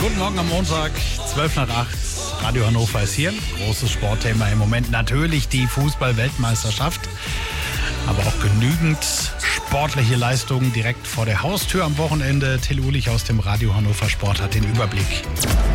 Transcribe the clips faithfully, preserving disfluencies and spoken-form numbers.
Guten Morgen am Montag, zwölf nach acht. Radio Hannover ist hier. Großes Sportthema im Moment natürlich die Fußball-Weltmeisterschaft. Aber auch genügend sportliche Leistungen direkt vor der Haustür am Wochenende. Till Ulich aus dem Radio Hannover Sport hat den Überblick.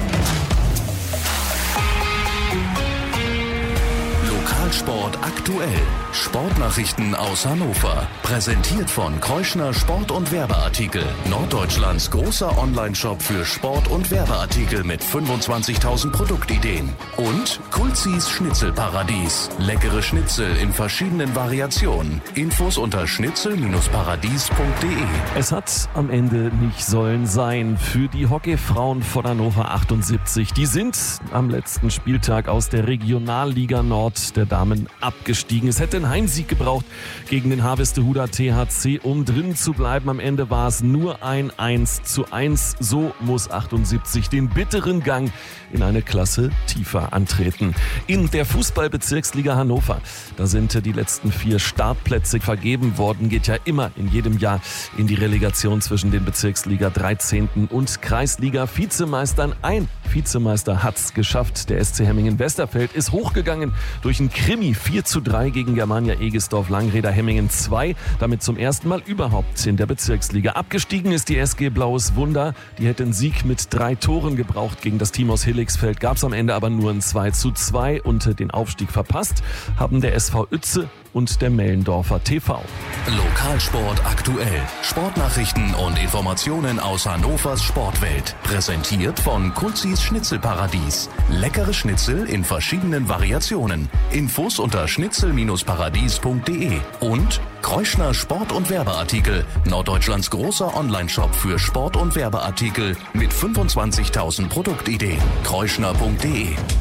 Lokalsport aktuell. Sportnachrichten aus Hannover. Präsentiert von Kreuschner Sport- und Werbeartikel. Norddeutschlands großer Online-Shop für Sport- und Werbeartikel mit fünfundzwanzigtausend Produktideen. Und Kulzis Schnitzelparadies. Leckere Schnitzel in verschiedenen Variationen. Infos unter schnitzel paradies punkt de. Es hat am Ende nicht sollen sein für die Hockeyfrauen von Hannover achtundsiebzig. Die sind am letzten Spieltag aus der Regionalliga Nord der Damen abgestiegen. Es hätte einen Heimsieg gebraucht gegen den Harvestehuder T H C, um drin zu bleiben. Am Ende war es nur ein eins zu eins. So muss achtundsiebzig den bitteren Gang in eine Klasse tiefer antreten. In der Fußballbezirksliga Hannover, da sind die letzten vier Startplätze vergeben worden. Geht ja immer in jedem Jahr in die Relegation zwischen den Bezirksliga dreizehnten und Kreisliga-Vizemeistern. Ein Vizemeister hat's geschafft. Der S C Hemmingen-Westerfeld ist hochgegangen durch ein Krimi vier zu drei gegen Germania Egesdorf-Langreder Hemmingen zwei. Damit zum ersten Mal überhaupt in der Bezirksliga. Abgestiegen ist die S G Blaues Wunder. Die hätte einen Sieg mit drei Toren gebraucht gegen das Team aus Hilligsfeld. Gab es am Ende aber nur ein zwei zu zwei und den Aufstieg verpasst haben der S V Uetze und der Mellendorfer T V. Lokalsport aktuell. Sportnachrichten und Informationen aus Hannovers Sportwelt. Präsentiert von Kulzis Schnitzelparadies. Leckere Schnitzel in verschiedenen Variationen. Infos unter schnitzel paradies punkt de. Und Kreuschner Sport- und Werbeartikel. Norddeutschlands großer Online-Shop für Sport- und Werbeartikel mit fünfundzwanzigtausend Produktideen. kreuschner punkt de.